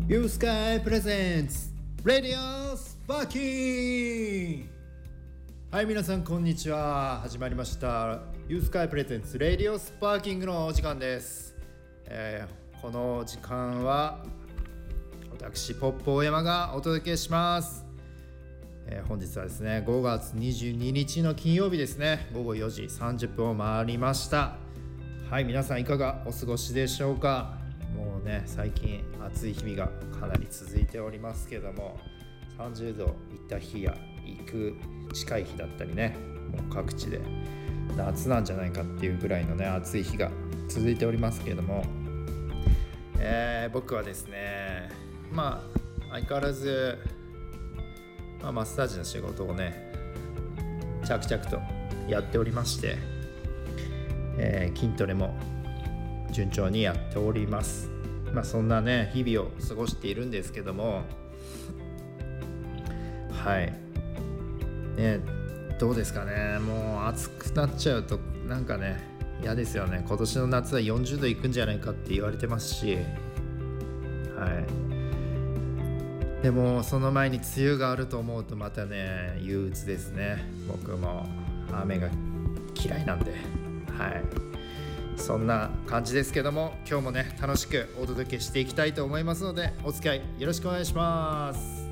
ユースカイプレゼンツラディオスパーキング。はい、皆さんこんにちは。始まりましたユースカイプレゼンツラディオスパーキングのお時間です。この時間は私ポップ大山がお届けします。本日はですね5月22日の金曜日ですね、午後4時30分を回りました。はい、皆さんいかがお過ごしでしょうか。もうね、最近暑い日々がかなり続いておりますけども、30度いった日や行く近い日だったりね、もう各地で夏なんじゃないかっていうぐらいのね暑い日が続いておりますけれども、僕はですね相変わらず、マッサージの仕事をね着々とやっておりまして、筋トレも順調にやっております。そんなね日々を過ごしているんですけども、はいね、どうですかね。もう暑くなっちゃうとなんかね嫌ですよね。今年の夏は40度いくんじゃないかって言われてますし、でもその前に梅雨があると思うとまたね憂鬱ですね。僕も雨が嫌いなんで、そんな感じですけども、今日もね楽しくお届けしていきたいと思いますので、お付き合いよろしくお願いします。